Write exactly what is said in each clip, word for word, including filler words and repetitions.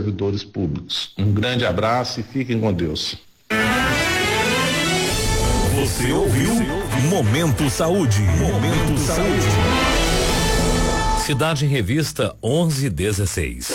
servidores públicos. Um grande abraço e fiquem com Deus. Você ouviu Momento Saúde. Momento Saúde. Cidade em Revista onze dezesseis.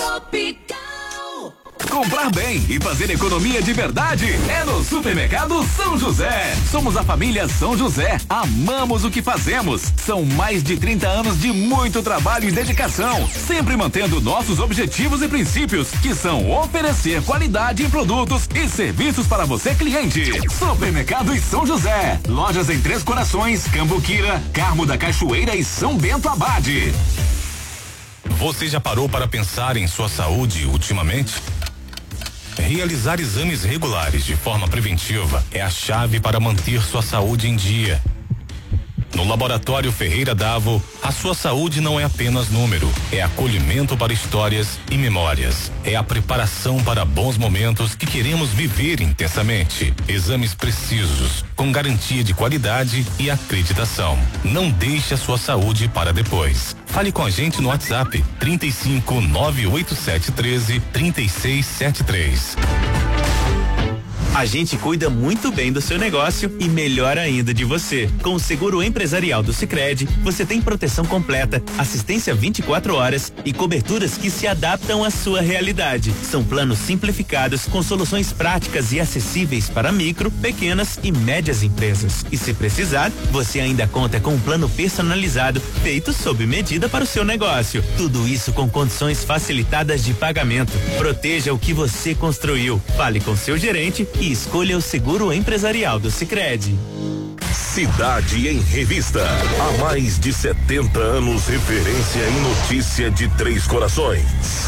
Comprar bem e fazer economia de verdade é no Supermercado São José. Somos a família São José. Amamos o que fazemos. São mais de trinta anos de muito trabalho e dedicação, sempre mantendo nossos objetivos e princípios, que são oferecer qualidade em produtos e serviços para você, cliente. Supermercado e São José. Lojas em Três Corações, Cambuquira, Carmo da Cachoeira e São Bento Abade. Você já parou para pensar em sua saúde ultimamente? Realizar exames regulares de forma preventiva é a chave para manter sua saúde em dia. No Laboratório Ferreira Davo, a sua saúde não é apenas número, é acolhimento para histórias e memórias. É a preparação para bons momentos que queremos viver intensamente. Exames precisos, com garantia de qualidade e acreditação. Não deixe a sua saúde para depois. Fale com a gente no WhatsApp trinta e cinco, nove oito sete treze, trinta e seis setenta e três. A gente cuida muito bem do seu negócio e melhor ainda de você. Com o seguro empresarial do Sicredi, você tem proteção completa, assistência vinte e quatro horas e coberturas que se adaptam à sua realidade. São planos simplificados com soluções práticas e acessíveis para micro, pequenas e médias empresas. E se precisar, você ainda conta com um plano personalizado feito sob medida para o seu negócio. Tudo isso com condições facilitadas de pagamento. Proteja o que você construiu. Fale com seu gerente e escolha o seguro empresarial do Sicredi. Cidade em Revista. Há mais de setenta anos, referência em notícia de Três Corações.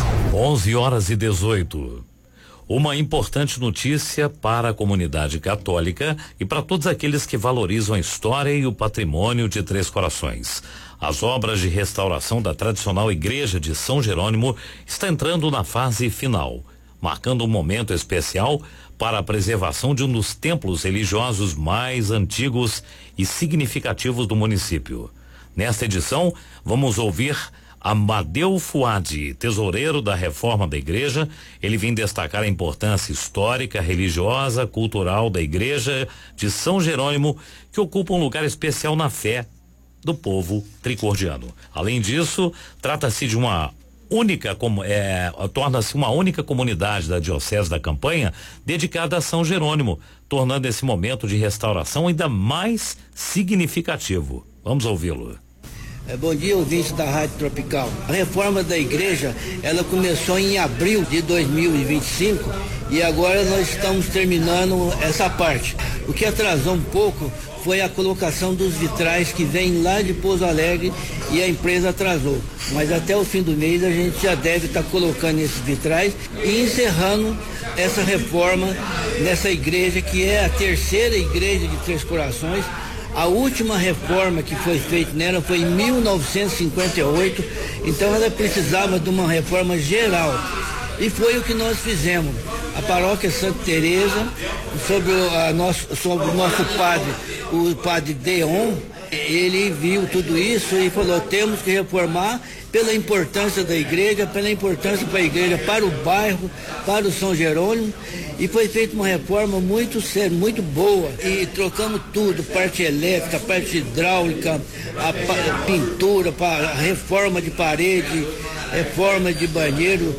onze horas e dezoito. Uma importante notícia para a comunidade católica e para todos aqueles que valorizam a história e o patrimônio de Três Corações. As obras de restauração da tradicional igreja de São Jerônimo estão entrando na fase final, marcando um momento especial para a preservação de um dos templos religiosos mais antigos e significativos do município. Nesta edição, vamos ouvir Amadeu Fuadi, tesoureiro da reforma da igreja. Ele vem destacar a importância histórica, religiosa, cultural da igreja de São Jerônimo, que ocupa um lugar especial na fé do povo tricordiano. Além disso, trata-se de uma única, como é, torna-se uma única comunidade da Diocese da Campanha dedicada a São Jerônimo, tornando esse momento de restauração ainda mais significativo. Vamos ouvi-lo. É, bom dia, ouvintes da Rádio Tropical. A reforma da igreja, ela começou em abril de dois mil e vinte e cinco e agora nós estamos terminando essa parte. O que atrasou um pouco foi a colocação dos vitrais que vêm lá de Pouso Alegre e a empresa atrasou. Mas até o fim do mês a gente já deve estar tá colocando esses vitrais e encerrando essa reforma nessa igreja que é a terceira igreja de Três Corações. A última reforma que foi feita nela foi em mil novecentos e cinquenta e oito, então ela precisava de uma reforma geral. E foi o que nós fizemos. A paróquia Santa Teresa, sobre o, a nosso, sobre o nosso padre, o padre Deon, ele viu tudo isso e falou, temos que reformar pela importância da igreja, pela importância para a igreja, para o bairro, para o São Jerônimo, e foi feita uma reforma muito séria, muito boa, e trocamos tudo, parte elétrica, parte hidráulica, a, a pintura, a reforma de parede, reforma de banheiro,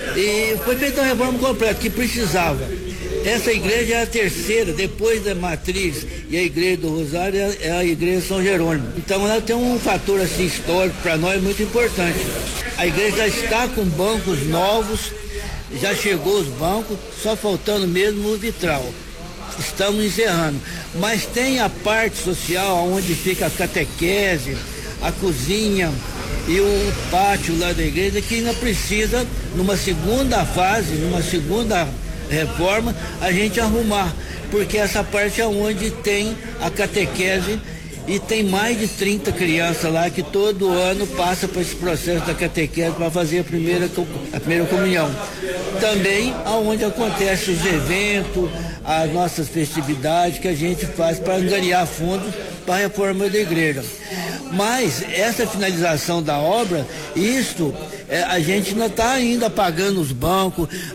e foi feita uma reforma completa que precisava. Essa igreja é a terceira, depois da Matriz e a igreja do Rosário é a igreja São Jerônimo. Então ela tem um fator assim histórico para nós muito importante. A igreja já está com bancos novos, já chegou os bancos, só faltando mesmo o vitral. Estamos encerrando. Mas tem a parte social onde fica a catequese, a cozinha e o pátio lá da igreja que ainda precisa, numa segunda fase, numa segunda reforma, a gente arrumar, porque essa parte é onde tem a catequese e tem mais de trinta crianças lá que todo ano passa por esse processo da catequese para fazer a primeira, a primeira comunhão. Também aonde acontecem os eventos, as nossas festividades que a gente faz para angariar fundos para a reforma da igreja. Mas essa finalização da obra, isto, é, a gente não está ainda pagando os bancos,